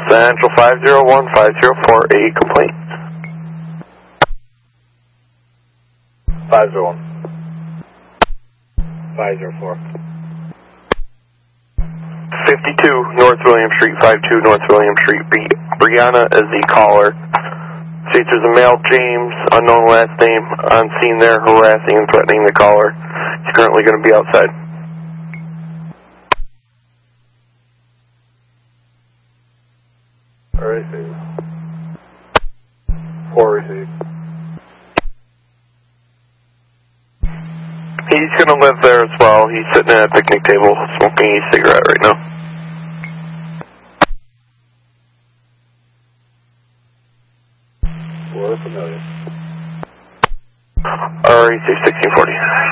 Central 501-504, a complaint. 501. 504. 52 North William Street, 52 North William Street. Brianna is the caller. States there's a male, James, unknown last name, on scene there, harassing and threatening the caller. He's currently going to be outside. Alright, receive. 4 received. He's going to live there as well. He's sitting at a picnic table smoking a cigarette right now. We're familiar. REC 1640.